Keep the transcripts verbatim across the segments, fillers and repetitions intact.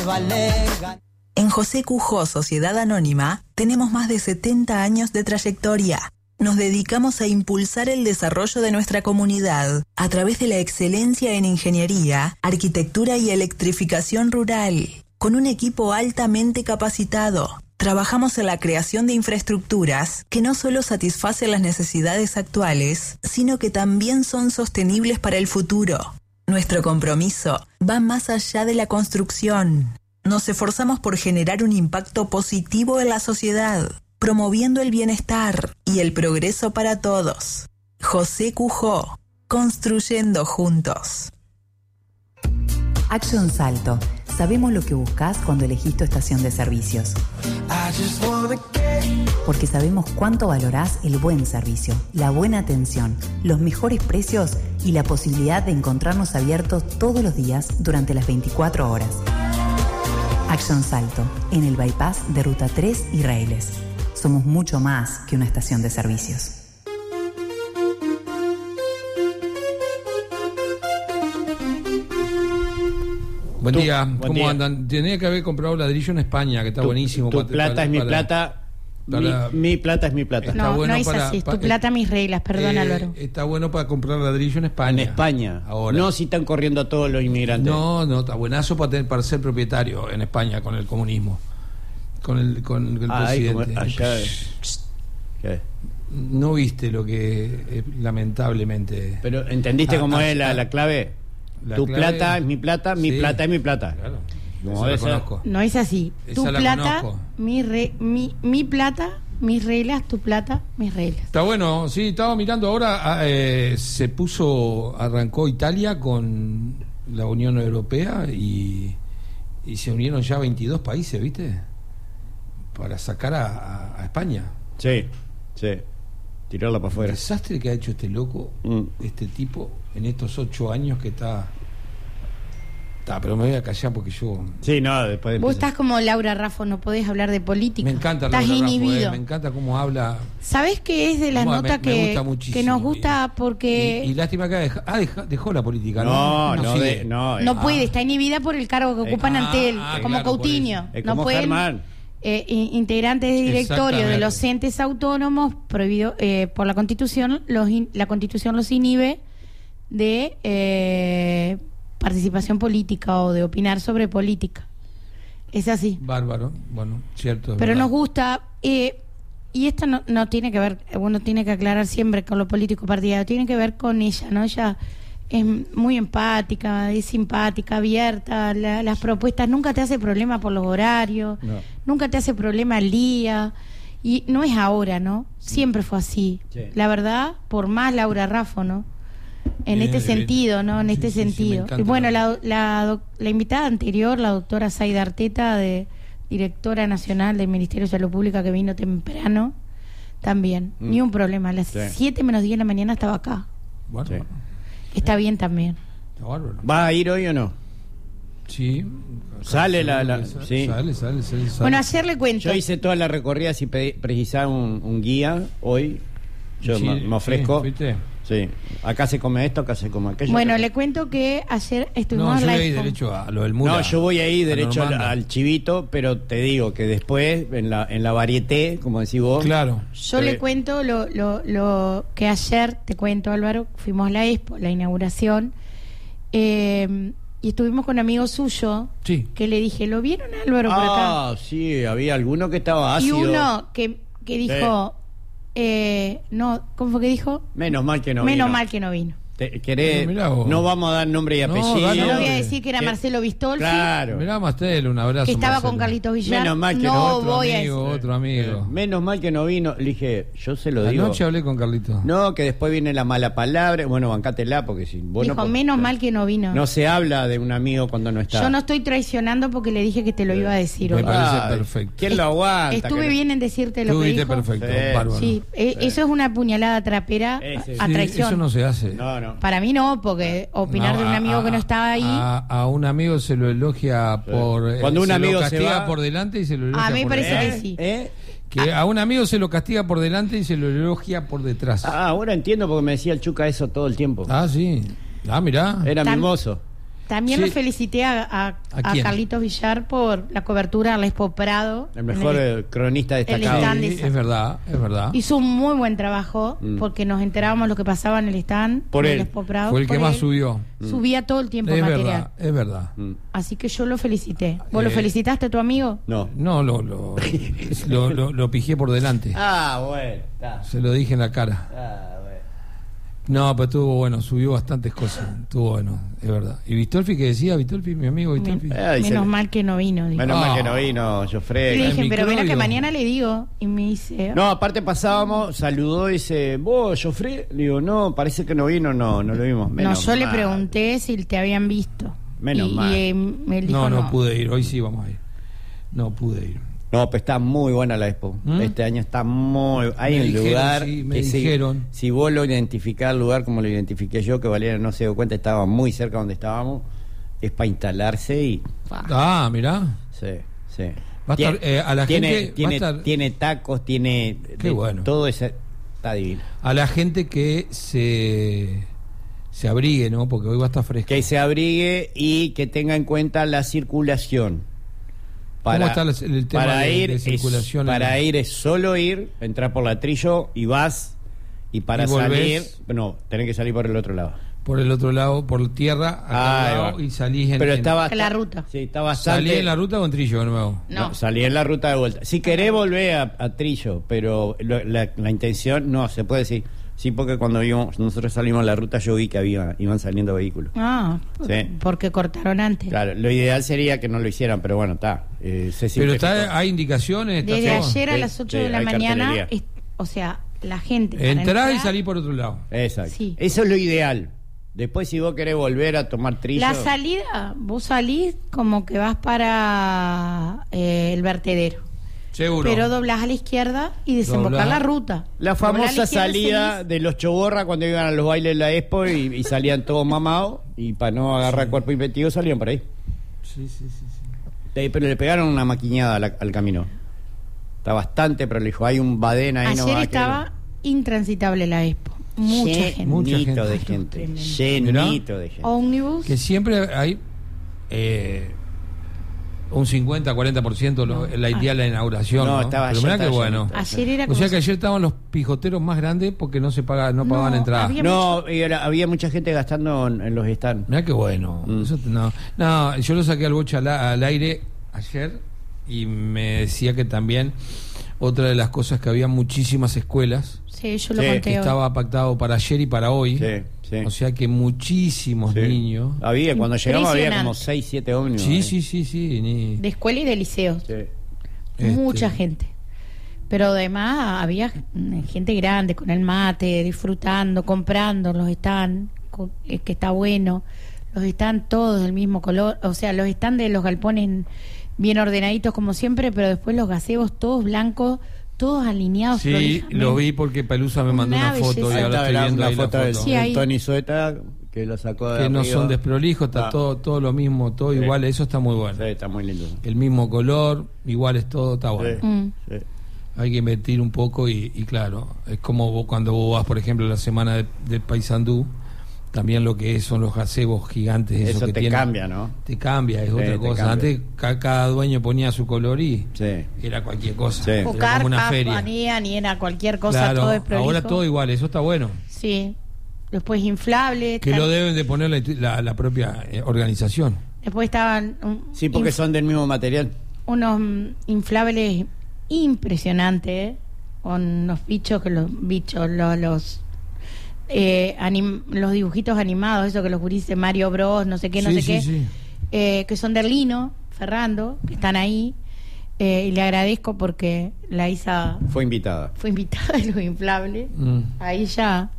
vale. En José Cujó Sociedad Anónima tenemos más de setenta años de trayectoria. Nos dedicamos a impulsar el desarrollo de nuestra comunidad a través de la excelencia en ingeniería, arquitectura y electrificación rural. Con un equipo altamente capacitado, trabajamos en la creación de infraestructuras que no solo satisfacen las necesidades actuales, sino que también son sostenibles para el futuro. Nuestro compromiso va más allá de la construcción. Nos esforzamos por generar un impacto positivo en la sociedad, promoviendo el bienestar y el progreso para todos. José Cujó, construyendo juntos. Action Salto. Sabemos lo que buscas cuando elegís tu estación de servicios. Porque sabemos cuánto valorás el buen servicio, la buena atención, los mejores precios y la posibilidad de encontrarnos abiertos todos los días durante las veinticuatro horas. Action Salto, en el bypass de Ruta tres y Raíles. Somos mucho más que una estación de servicios. Buen Tú, día, buen ¿cómo día. andan? Tenía que haber comprado ladrillo en España, que está Tu, buenísimo. tu para- plata para- es mi para- plata. para- mi, mi plata es mi plata. Está No, bueno no es para- así. pa- Tu plata, mis reglas. Perdón, eh, Álvaro. Está bueno para comprar ladrillo en España. En España. Ahora. No si están corriendo a todos los inmigrantes. No, no, está buenazo para, tener, para ser propietario en España con el comunismo. Con el, con el Ah, ahí como presidente. allá. ¿Qué? No viste lo que eh, lamentablemente. Pero ¿entendiste Ah, cómo ah, es la, ah. la clave? La tu clave- plata es mi plata, mi Sí. plata es mi plata. Claro, Como esa debe la ser. conozco. No es así. Esa Tu la plata, conozco. mi, re, mi, mi plata, mis reglas. Tu plata, mis reglas. Está bueno, sí, estaba mirando ahora, ah, eh, se puso, arrancó Italia con la Unión Europea y, y se unieron ya veintidós países, ¿viste? Para sacar a, a- a España. Sí, sí. Tirarla para El afuera. desastre que ha hecho este loco, Mm. este tipo, en estos ocho años que está... Está, pero me voy a callar porque yo... Sí, no, después de Vos empezar. estás como Laura Raffo, no podés hablar de política. Me encanta Estás Laura Raffo, inhibido. eh, me encanta cómo habla. ¿Sabés qué es de las Cómo- notas me- me que, gusta muchísimo. que nos gusta porque Y, y lástima que ha deja- ha deja- dejó la política, No, ¿no? no, sigue. de- no. no eh, puede, ah, está inhibida por el cargo que Eh, ocupan ah, ante él, ah, como claro, por Coutinho. Es No como pueden, Germán. eh, in- integrantes de directorio de Exactamente. los entes autónomos prohibido eh, por la Constitución, los in- la Constitución los inhibe de eh, participación política o de opinar sobre política. Es así. Bárbaro, bueno, cierto. es Pero verdad. nos gusta, eh, y esto no, no tiene que ver, uno tiene que aclarar siempre con lo político partidario, tiene que ver con ella, ¿no? Ella es muy empática, es simpática, abierta, la- las propuestas, nunca te hace problema por los horarios, No. nunca te hace problema el día, y no es ahora, ¿no? Siempre fue así. Sí. La verdad, por más Laura Raffo, ¿no? En Bien, este bien. sentido, ¿no? En Sí, este sí, sí, me sentido. encanta y bueno, la- la, la, doc- la invitada anterior, la doctora Zaida Arteta, de directora nacional del Ministerio de Salud Pública, que vino temprano, también. Mm. Ni un problema. A las Sí. siete menos diez de la mañana estaba acá. Bueno, Sí. bueno, Está bien también. está bárbaro. ¿Va a ir hoy o no? Sí. Sale la- la- Sale, sí. Sale, sale, sale, sale. Bueno, ayer le cuento. Yo hice todas las recorridas y pedí- precisaba un, un guía hoy. Yo Sí, me, me ofrezco. sí, ¿viste? Sí, acá se come esto, acá se come aquello. Bueno, acá- le cuento que ayer estuvimos No, en yo la voy a ir expo. derecho a lo del mula. No, yo voy a ir a derecho al, Normanda. al chivito, pero te digo que después, en la, en la varieté, como decís vos. Claro. Yo Eh, le cuento lo, lo, lo que ayer, te cuento Álvaro, fuimos a la expo, la inauguración, eh, y estuvimos con amigos suyos, Sí. que le dije, ¿lo vieron Álvaro por acá? Ah, sí, había alguno que estaba Y ácido. uno que, que dijo, eh, no, ¿cómo fue que dijo? Menos mal que no Menos vino. mal que no vino. Te- querés- Pero mirá vos. no vamos a dar nombre y No, apellido. dale Yo no voy a nombre. decir que era Que- Marcelo Bistolfi, Claro. Mirá, Mastel, un abrazo. que estaba Marcelo. con Carlitos Villar. Menos mal que no, no, Otro voy a amigo, decir. otro amigo. Menos mal que no vino. Le dije, yo se lo digo. Anoche hablé con Carlitos. No, que después viene la mala palabra. Bueno, bancátela, porque si vos Dijo, no, menos mal que no vino. no se habla de un amigo cuando no está. Yo no estoy traicionando porque le dije que te lo iba a decir Me hoy. parece Ay, perfecto. ¿Quién lo aguanta? Estuve Que- bien en decirte lo que Estuviste dijo. perfecto, Sí. bárbaro. Sí, eh, eso es una puñalada trapera Ese a Sí, traición. eso no se hace. No, no. Para mí no, porque opinar No, de un a- amigo a- que no estaba ahí, A, a un amigo se lo elogia Sí. por. eh, Cuando un se amigo lo se castiga va- por delante y se lo elogia A mí me por parece detrás. que sí. ¿Eh? Que a un amigo se lo castiga por delante y se lo elogia por detrás. Ah, ahora entiendo porque me decía el Chuca eso todo el tiempo. Ah, sí. Ah, mirá. Era Tam- mimoso. También Sí. lo felicité a, a, ¿A a quién? Carlitos Villar por la cobertura al Expo Prado. El mejor En el- eh, cronista el destacado. stand Sí, de esa- es verdad, es verdad. Hizo un muy buen trabajo Mm. porque nos enterábamos lo que pasaba en el stand. Por en él. el Expo Prado. Fue el que Por más él. subió. Subía todo el tiempo Es material. verdad, es verdad. Mm. Así que yo lo felicité. ¿Vos Eh. lo felicitaste a tu amigo? No. No, lo, lo, lo, lo, lo pijié por delante. Ah, bueno. Está. Se lo dije en la cara. Ah, bueno. No, pero estuvo bueno, subió bastantes cosas. Estuvo bueno, es verdad. ¿Y Vistolfi qué decía? Vistolfi, mi amigo Vistolfi. Eh, dice- Menos mal que no vino. dijo. Menos mal que Ah. no vino, Y Joffre. le dije, el pero mira que microbio. mañana le digo. Y me dice, No, aparte pasábamos, saludó y dice, ¿vos, Joffre? Le digo, no, parece que no vino, no, no lo vimos. no, Menos yo le mal. pregunté si te habían visto. Menos y, mal. Y, eh, me dijo, No, no, no pude ir. Hoy sí vamos a ir. No pude ir. No, pero está muy buena la expo. ¿Mm? Este año está muy... Hay Me un dijeron, lugar sí, me que si- dijeron. Si, vos lo identificás el lugar como lo identifiqué yo, que Valeria no se dio cuenta, estaba muy cerca donde estábamos, es para instalarse y... Ah, mirá. Sí, sí. Va a Tien- estar, eh, a la tiene, gente va a Tiene, estar- tiene tacos, tiene... Qué de- bueno. Todo ese... Está divino. A la gente que se, se abrigue, ¿no? Porque hoy va a estar fresco. Que se abrigue y que tenga en cuenta la circulación. ¿Cómo está el- el tema para de- ir de es- circulación en para la- ir es solo ir, entrar por la Trillo y vas, y para ¿Y salir, volvés? no, tenés que salir por el otro lado. Por el otro lado, por tierra, acá Ah, al ahí lado, va. y salís en, Pero en- estaba En la ruta. Sí, está bastante. ¿Salí en la ruta o en Trillo de nuevo? No. Salí en la ruta de vuelta. Si querés volver a, a Trillo, pero lo- la, la intención no se puede decir. Sí, porque cuando íbamos, nosotros salimos a la ruta yo vi que había iban saliendo vehículos. Ah, Sí. porque cortaron antes. Claro, lo ideal sería que no lo hicieran, pero bueno, está. Eh, se Pero simplificó. está, hay indicaciones. está Desde todo. ayer a Sí, las ocho sí, de la hay mañana, cartelería. es- o sea, la gente... para Entrar y entrar- salir por otro lado. Exacto. Sí. Eso es lo ideal. Después, si vos querés volver a tomar Trillo. La salida, vos salís como que vas para eh, el vertedero. Seguro. Pero doblás a la izquierda y desembocar Doblás. la ruta. La Doblás a famosa izquierda, salida seguís. de los choborras cuando iban a los bailes de la Expo y, y salían todos mamados y para no agarrar cuerpo infectivo salían por ahí. Sí, sí, sí, sí. Eh, Pero le pegaron una maquiñada al, al camino. Está bastante prolijo. Hay un badén ahí Ayer nomás que- estaba intransitable la Expo. Mucha gente. Mucha Llenito gente. de gente. Tremendo. Llenito de gente. Ómnibus. Que siempre hay eh, un cincuenta, cuarenta por ciento lo, la idea de la inauguración. No, No, estaba Pero ayer, mirá qué estaba bueno. llenito. Ayer era O como sea que si- ayer estaban los pijoteros más grandes porque no se paga, no No, pagaban entrada. había- No, y era- había mucha gente gastando en, en los stands. Mirá qué bueno. Mm. Eso te- no, no, yo lo saqué al boche al, al aire ayer y me decía que también otra de las cosas que había muchísimas escuelas Sí, yo lo Sí, conté que hoy. estaba pactado para ayer y para hoy. Sí, sí. O sea que muchísimos Sí. niños. Había, cuando llegamos había como Impresionante. seis, siete ómnibus. Sí, ahí. sí, sí, sí. ni- De escuela y de liceos. Sí. Este, Mucha gente. Pero además había gente grande con el mate, disfrutando, comprando, los están, co- es que está bueno, los están todos del mismo color, o sea, los están de los galpones bien ordenaditos como siempre, pero después los gazebos todos blancos, todos alineados. Sí, prolijamente. lo vi porque Pelusa me mandó Una una foto y belleza. Ahí ahora está estoy la, viendo la ahí la foto del, foto. Sí, del ahí. Tony Sueta que lo sacó de Que no arriba. son desprolijos, está Ah. todo, todo lo mismo, todo Sí. igual, eso está muy bueno. Sí, está muy lindo. El mismo color, igual es todo, está bueno. Sí, Mm. sí. Hay que invertir un poco y, y claro, es como vos, cuando vos vas, por ejemplo, a la semana de, de Paysandú, también lo que es, son los gazebos gigantes. Eso, Eso que te tienen. cambia, ¿no? Te cambia, es Sí, otra te cosa. cambia. Antes ca- cada dueño ponía su color y Sí. era cualquier cosa. Sí. Era O como una carpas, feria. ponían y era cualquier cosa, Claro, todo es prolijo. ahora todo igual, eso está bueno. Sí. Después inflables. Que tal- lo deben de poner la, la- la propia eh, organización. Después estaban un- Sí, porque inf- son del mismo material. unos mm, inflables impresionantes, ¿eh? Con los bichos, que los bichos, los los, eh, anim- los dibujitos animados, eso que los gurises Mario Bros, no sé qué, no Sí, sé sí, qué, sí. eh, que son del Lino, Ferrando, que están ahí, eh, y le agradezco porque la Isa Fue invitada. fue invitada de los inflables, Mm. ahí ya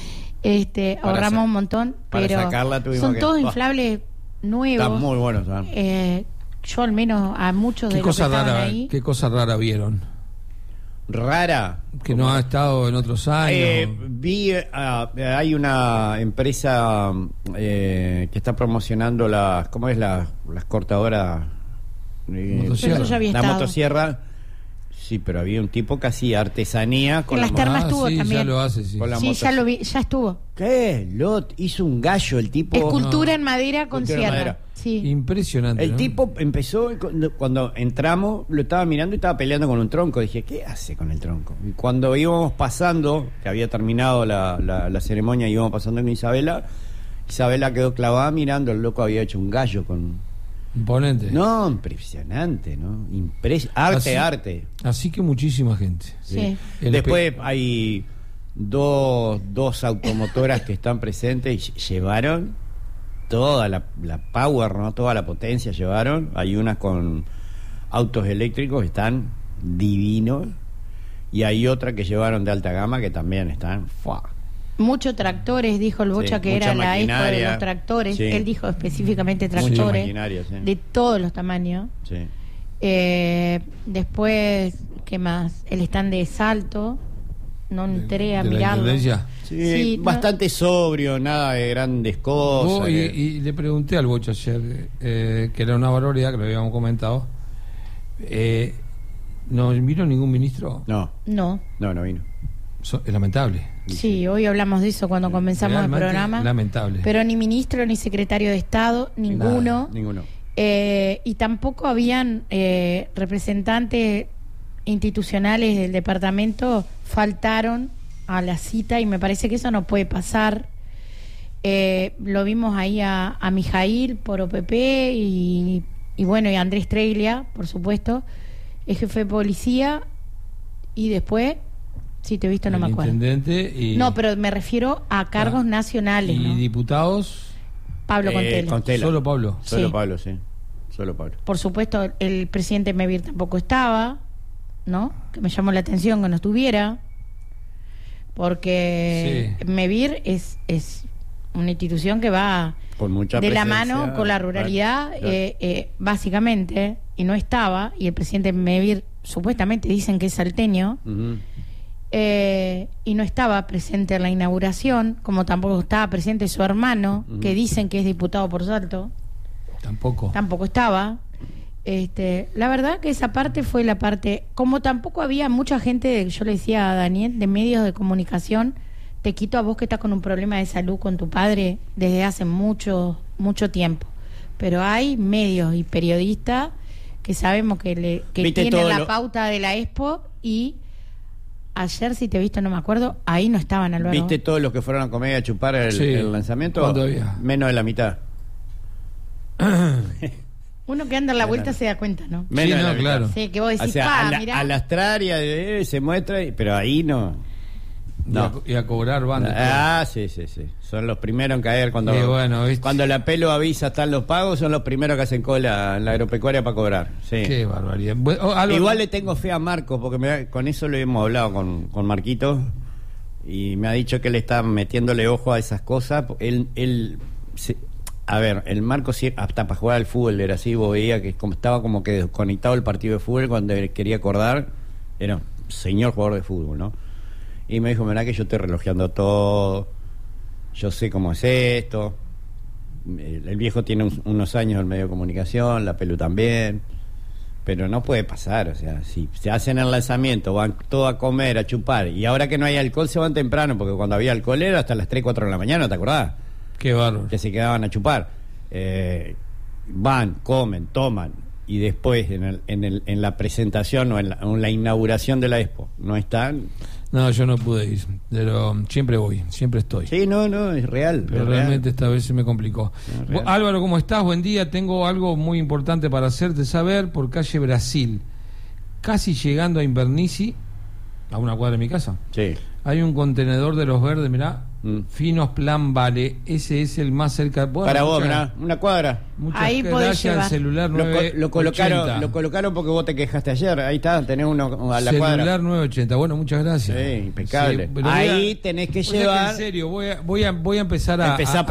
este, Para ahorramos sa- un montón, para pero sacarla tuvimos son que- todos Bah. inflables nuevos. Están muy buenos. ¿sabes? Eh, yo al menos a muchos de ¿Qué los que cosa, estaban rara, ahí. ¿Qué cosa rara vieron? Rara. Que no ha estado en otros años. Eh, vi, ah, hay una empresa eh, que está promocionando las, ¿cómo es la, las cortadoras? Eh, Motosierra. Eso ya había la estado. motosierra. Sí, pero había un tipo que hacía artesanía con En las la termas Ah, estuvo sí, también. ya lo hace, sí. Con la Sí, moto. ya lo vi, ya estuvo. ¿Qué? Lot hizo un gallo el tipo. Escultura no. en madera con Escultura en sierra. madera. Sí. Impresionante. El ¿no? tipo empezó, y cuando, cuando entramos, lo estaba mirando y estaba peleando con un tronco. Dije, ¿qué hace con el tronco? Y cuando íbamos pasando, que había terminado la, la, la ceremonia, íbamos pasando con Isabela, Isabela quedó clavada mirando, el loco había hecho un gallo con... Imponente. No, impresionante, ¿no? Impres... Arte, Así- arte. Así que muchísima gente. Sí. El Después hay dos, dos automotoras que están presentes y lle- llevaron toda la, la power, ¿no? Toda la potencia llevaron. Hay unas con autos eléctricos que están divinos y hay otra que llevaron de alta gama que también están ¡fua! Muchos tractores, dijo el Bocha, Sí, que mucha era la expo de maquinaria. los tractores. Sí. Él dijo específicamente Mucha tractores. maquinaria, sí. De todos los tamaños. Sí. Eh, después, ¿qué más? El stand de Salto. No entré a de la mirarlo. Intendencia. Sí, Sí, no- bastante sobrio, nada de grandes cosas. Oh, y, que- y le pregunté al Bocha ayer, eh, que era una barbaridad, que lo habíamos comentado. Eh, ¿No vino ningún ministro? No, No. no, no vino. So- es lamentable. Sí, hoy hablamos de eso cuando comenzamos el Realmente programa. lamentable. Pero ni ministro ni secretario de Estado, ninguno. Nada, Ninguno. Eh, y tampoco habían eh, representantes institucionales del departamento, faltaron a la cita y me parece que eso no puede pasar. Eh, lo vimos ahí a, a Mijail por O P P y, y bueno, y a Andrés Treglia, por supuesto, es jefe de policía, y después, si te he visto no El me acuerdo. intendente y, No, pero me refiero a cargos Ah, nacionales, y ¿no? diputados. Pablo Eh, Contela. Contela. Solo Pablo. Solo Sí. Pablo, sí. Solo Pablo. Por supuesto, el presidente Mevir tampoco estaba, ¿no? Que me llamó la atención que no estuviera, porque Sí. Mevir es, es una institución que va Con mucha de la presencia. mano con la ruralidad, Claro, claro. eh, eh, básicamente, y no estaba, y el presidente Mevir supuestamente dicen que es salteño, Ujú. eh, y no estaba presente en la inauguración, como tampoco estaba presente su hermano, Ujú. que dicen que es diputado por Salto. Tampoco. Tampoco estaba. Este, la verdad que esa parte fue la parte, como tampoco había mucha gente, yo le decía a Daniel, de medios de comunicación, te quito a vos que estás con un problema de salud con tu padre desde hace mucho, mucho tiempo. Pero hay medios y periodistas que sabemos que, le, que Viste tienen todo la lo- pauta de la expo, y ayer, si te he visto, no me acuerdo, ahí no estaban, Álvaro. ¿Viste todos los que fueron a comer a chupar el, Sí. el lanzamiento? ¿Cuánto había? Menos de la mitad. Uno que anda en la vuelta se da cuenta, ¿no? Menos Sí, de no, la mitad. claro. Sí, que vos decís, O sea, pa, a, la, mirá. a las trarias eh, se muestra, y- pero ahí no. Y, a, y a cobrar bandas. Ah, sí, sí, sí. Son los primeros en caer cuando, Sí, bueno, ¿viste? cuando la pelo avisa están los pagos, son los primeros que hacen cola en la agropecuaria para cobrar. Sí. Qué barbaridad. Bueno, oh, Álvaro, Igual le tengo fe a Marcos, porque me- con eso lo hemos hablado con, con Marquito, y me ha dicho que él está metiéndole ojo a esas cosas. Él, él se- a ver, el Marcos sí, hasta para jugar al fútbol era así, vos veía que como, estaba como que desconectado el partido de fútbol cuando él quería acordar, era un señor jugador de fútbol, ¿no? Y me dijo, mirá que yo estoy relojeando todo, yo sé cómo es esto. El, el viejo tiene un- unos años en medio de comunicación, la Pelu también. Pero no puede pasar, o sea, si se hacen el lanzamiento, van todos a comer, a chupar, y ahora que no hay alcohol se van temprano, porque cuando había alcohol era hasta las tres, cuatro de la mañana, ¿te acordás? Qué bárbaro. Que se quedaban a chupar. Eh, van, comen, toman, y después en, el, en, el, en la presentación o en la, en la inauguración de la expo no están. No, yo no pude ir, pero siempre voy, siempre estoy. Sí, no, no, es real. Pero es real. realmente esta vez se me complicó. No, real. Bu- Álvaro, ¿cómo estás? Buen día. Tengo algo muy importante para hacerte saber. Por calle Brasil, casi llegando a Invernici, a una cuadra de mi casa, Sí. hay un contenedor de los verdes, mirá, Mm. Finos Plan Vale. Ese es el más cerca. Bueno, Para vos, muchas- mirá, una cuadra. Muchas Ahí podés gracias al llevar. celular Lo, co- nueve lo colocaron, ochenta. lo colocaron porque vos te quejaste ayer. Ahí está, tenés uno a la celular cuadra. nueve ochenta. Bueno, muchas gracias. Sí, impecable. pero voy a- Ahí tenés que o sea llevar- en serio, voy a, voy a, voy a empezar a, Empezá a- a